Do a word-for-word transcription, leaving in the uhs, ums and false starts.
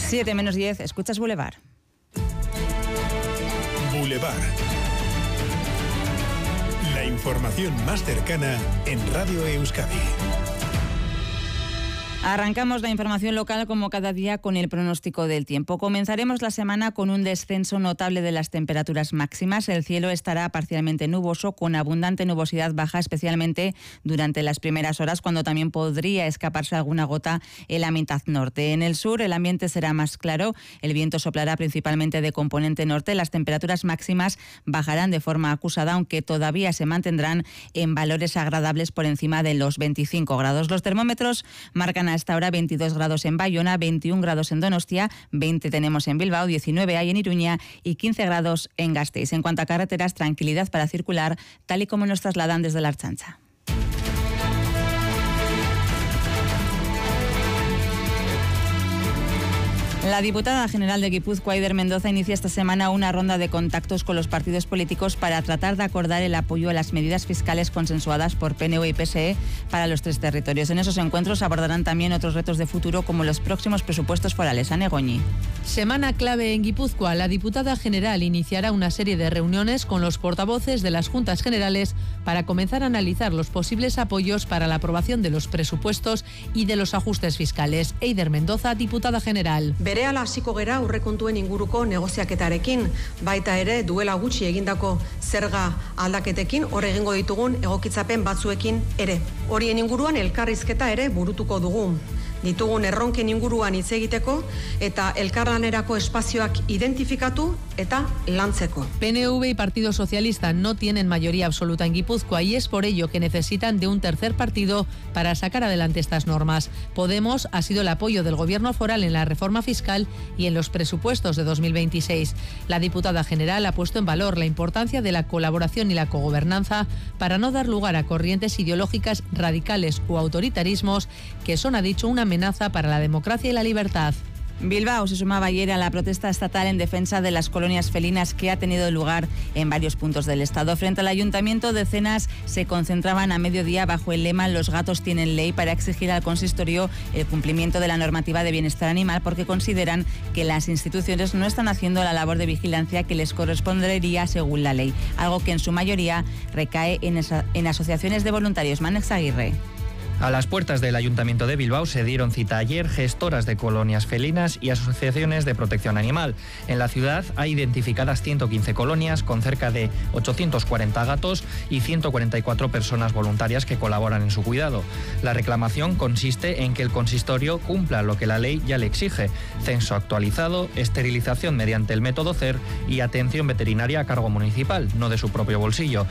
siete menos diez, escuchas Boulevard. Boulevard. La información más cercana en Radio Euskadi. Arrancamos la información local como cada día con el pronóstico del tiempo. Comenzaremos la semana con un descenso notable de las temperaturas máximas. El cielo estará parcialmente nuboso con abundante nubosidad baja, especialmente durante las primeras horas, cuando también podría escaparse alguna gota en la mitad norte. En el sur el ambiente será más claro, el viento soplará principalmente de componente norte. Las temperaturas máximas bajarán de forma acusada, aunque todavía se mantendrán en valores agradables por encima de los veinticinco grados. Los termómetros marcan hasta ahora veintidós grados en Bayona, veintiún grados en Donostia, veinte tenemos en Bilbao, diecinueve hay en Iruña y quince grados en Gasteiz. En cuanto a carreteras, tranquilidad para circular, tal y como nos trasladan desde la Ertzaintza. La diputada general de Guipúzcoa, Eider Mendoza, inicia esta semana una ronda de contactos con los partidos políticos para tratar de acordar el apoyo a las medidas fiscales consensuadas por P N V y P S E para los tres territorios. En esos encuentros abordarán también otros retos de futuro como los próximos presupuestos forales. Ane Goñi. Semana clave en Guipúzcoa. La diputada general iniciará una serie de reuniones con los portavoces de las Juntas Generales para comenzar a analizar los posibles apoyos para la aprobación de los presupuestos y de los ajustes fiscales. Eider Mendoza, diputada general. Berehala hasiko gera aurrekontuen inguruko negoziaketarekin, baita ere duela gutxi egindako zerga aldaketekin, hor egingo ditugun egokitzapen batzuekin ere. Horien inguruan elkarrizketa ere burutuko dugu. Ditugun erronken inguruan hitz egiteko eta elkarlanerako espazioak identifikatu eta lantzeko. P N V y Partido Socialista no tienen mayoría absoluta en Guipúzcoa y es por ello que necesitan de un tercer partido para sacar adelante estas normas. Podemos ha sido el apoyo del Gobierno foral en la reforma fiscal y en los presupuestos de dos mil veintiséis. La diputada general ha puesto en valor la importancia de la colaboración y la cogobernanza para no dar lugar a corrientes ideológicas radicales o autoritarismos que son, ha dicho, una amenaza para la democracia y la libertad. Bilbao se sumaba ayer a la protesta estatal en defensa de las colonias felinas que ha tenido lugar en varios puntos del estado. Frente al ayuntamiento, decenas se concentraban a mediodía bajo el lema "Los gatos tienen ley", para exigir al consistorio el cumplimiento de la normativa de bienestar animal, porque consideran que las instituciones no están haciendo la labor de vigilancia que les correspondería según la ley, algo que en su mayoría recae en, esa, en asociaciones de voluntarios. Manex Aguirre. A las puertas del Ayuntamiento de Bilbao se dieron cita ayer gestoras de colonias felinas y asociaciones de protección animal. En la ciudad hay identificadas ciento quince colonias con cerca de ochocientos cuarenta gatos y ciento cuarenta y cuatro personas voluntarias que colaboran en su cuidado. La reclamación consiste en que el consistorio cumpla lo que la ley ya le exige: censo actualizado, esterilización mediante el método C E R y atención veterinaria a cargo municipal, no de su propio bolsillo.